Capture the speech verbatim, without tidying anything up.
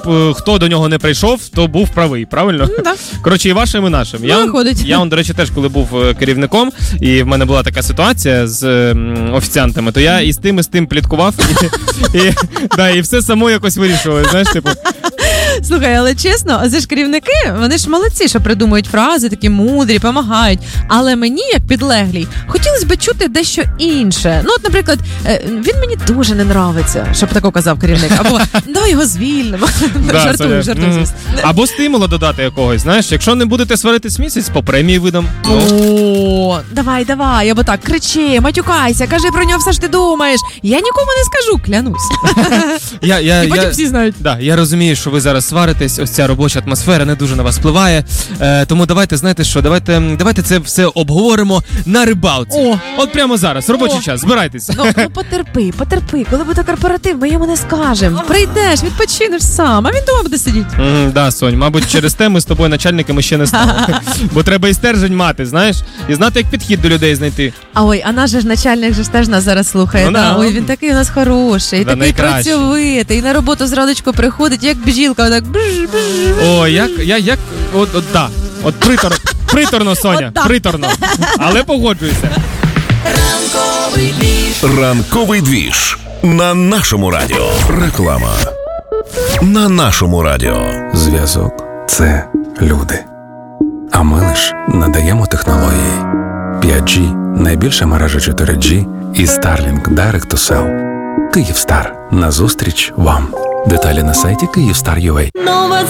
е, хто до нього не прийшов, то був правий, правильно? Ну, да. Коротше, і вашим, і нашим. Ну, Я, виходить. я, он, до речі, теж, коли був е, керівником, і в мене була така ситуація з е, м, офіціантами, то я і з тим, і з тим пліткував, і, і, да, і все само якось вирішували, знаєш, типу. Слухай, але чесно, це ж керівники, вони ж молодці, що придумують фрази, такі мудрі, допомагають. Але мені, як підлеглій, хотілося б чути дещо інше. Ну, от, наприклад, е, він мені дуже не нравиться, щоб тако казав керівник. Або давай його звільнимо. Да, жартую, це- жартую, Мгм. звісно. Або стимула додати якогось, знаєш, якщо не будете сваритись місяць, по премії видам. Ну. О, давай, давай, або так, кричи, матюкайся, кажи про нього все, що ти думаєш. Я нікому не скажу, клянусь. Я, я, І потім я, всі знають. да, я розумію, що ви зараз сваритесь, ось ця робоча атмосфера не дуже на вас впливає. Е, тому давайте, знаєте що, давайте, давайте це все обговоримо на рибалці. О. От прямо зараз, робочий О. час, збирайтесь. Ну, ну потерпи, потерпи. Коли буде корпоратив, ми йому не скажемо. Прийдеш, відпочинеш сам, а він дома буде сидіти. М, да, Сонь, мабуть, через те ми з тобою начальниками ще не стали. Бо треба і стержень мати, знаєш, і знати, як підхід до людей знайти. А ой, а наш же ж начальник же ж теж нас зараз слухає. Ну, да. да. Ой, він такий у нас хороший, Да, такий найкращий. працьовитий, і на роботу зраночку приходить, як бджілка, отак бж, бж. О, як, я, як, от, от, да, от притор, приторно, Соня, От так. приторно. Але погоджуюся. Ранковий двіж на нашому радіо. Реклама на нашому радіо. Зв'язок – це люди. А ми лиш надаємо технології. п'ять джі – найбільша мережа чотири джі і Starlink Direct to Cell. Київстар. Назустріч вам. Деталі на сайті Київстар.ua. Нова